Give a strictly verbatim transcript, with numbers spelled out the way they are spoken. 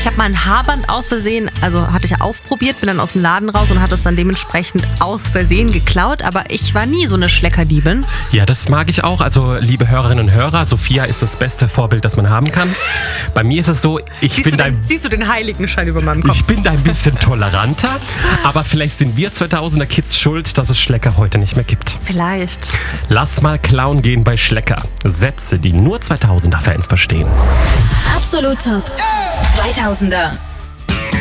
Ich habe mal ein Haarband aus Versehen, also hatte ich aufprobiert, bin dann aus dem Laden raus und hatte es dann dementsprechend aus Versehen geklaut. Aber ich war nie so eine Schleckerdiebin. Ja, das mag ich auch. Also, liebe Hörerinnen und Hörer, Sophia ist das beste Vorbild, das man haben kann. Bei mir ist es so, ich Siehst, bin du den, ein... siehst du den Heiligenschein über meinem Kopf? Ich bin da ein bisschen toleranter, aber vielleicht sind wir zweitausender Kids schuld, dass es Schlecker heute nicht mehr gibt. Vielleicht. Lass mal klauen gehen bei Schlecker. Sätze, die nur zweitausender Fans verstehen. Absolut Top zweitausender.